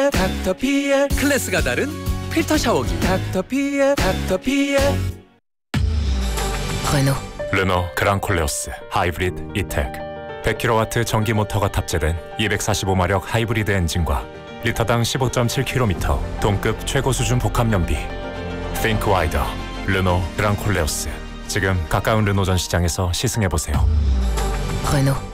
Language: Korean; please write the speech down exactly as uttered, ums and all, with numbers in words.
닥터피엘 닥터피엘 클래스가 다른 필터 샤워기 닥터피엘 닥터피엘. 르노 르노 그랑콜레오스 하이브리드 이텍 백 킬로와트 전기 모터가 탑재된 이백사십오 마력 하이브리드 엔진과 리터당 십오 점 칠 킬로미터 동급 최고 수준 복합 연비. Think wider 르노 그랑콜레오스. 지금 가까운 르노 전 시장에서 시승해보세요. 르노